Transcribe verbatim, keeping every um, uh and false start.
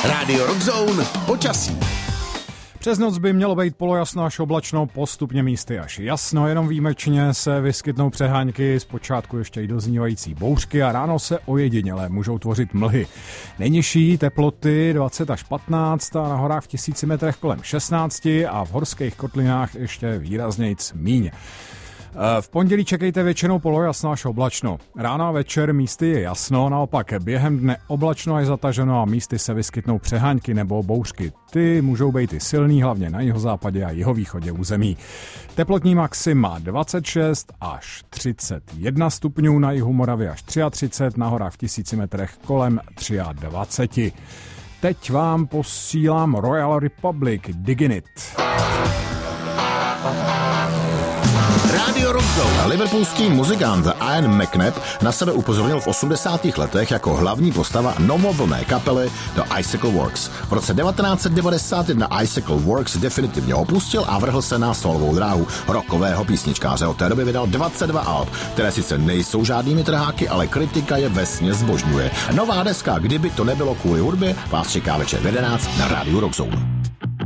Radio Rockzone počasí. Přes noc by mělo být polojasno až oblačno, postupně místy až jasno, jenom výjimečně se vyskytnou přehánky, zpočátku ještě i doznívající bouřky a ráno se ojediněle můžou tvořit mlhy. Nejnižší teploty dvacet až patnáct a na horách v tisíci metrech kolem šestnáct a v horských kotlinách ještě výraznějc míň. V pondělí čekejte většinou polojasno až oblačno. Ráno a večer místy je jasno, naopak během dne oblačno až zataženo a místy se vyskytnou přehánky nebo bouřky. Ty můžou být i silný, hlavně na jihozápadě a jihovýchodě území. Teplotní maxima dvacet šest až třicet jedna stupňů, na jihu Moravy až třicet tři, na horách v tisíci metrech kolem dvacet tři. Teď vám posílám Royal Republic Diggin' It. Radio Rockzone. Liverpoolský muzikant Ian McNabb na sebe upozornil v osmdesátých letech jako hlavní postava novovlné kapely The Icicle Works. V roce devatenáct set devadesát jedna Icicle Works definitivně opustil a vrhl se na solovou dráhu rockového písničkáře. Od té doby vydal dvacet dva alb, které sice nejsou žádnými trháky, ale kritika je vesměs zbožňuje. Nová deska Kdyby to nebylo kvůli hudbě vás čeká večer v jedenáct na Radio Rockzone.